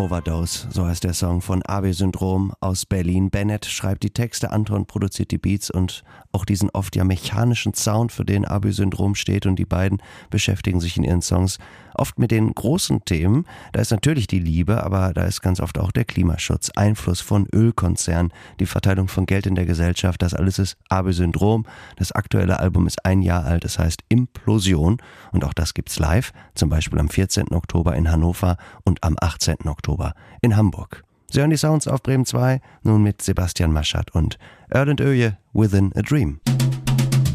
Overdose, so heißt der Song von AB-Syndrom aus Berlin. Bennett schreibt die Texte, Anton produziert die Beats und auch diesen oft ja mechanischen Sound, für den AB-Syndrom steht. Und die beiden beschäftigen sich in ihren Songs oft mit den großen Themen. Da ist natürlich die Liebe, aber da ist ganz oft auch der Klimaschutz, Einfluss von Ölkonzernen, die Verteilung von Geld in der Gesellschaft. Das alles ist AB-Syndrom. Das aktuelle Album ist 1 Jahr alt, es heißt Implosion. Und auch das gibt's live, zum Beispiel am 14. Oktober in Hannover und am 18. Oktober in Hamburg. Sie hören die Sounds auf Bremen 2, nun mit Sebastian Maschert und Erlend Öje, Within a Dream.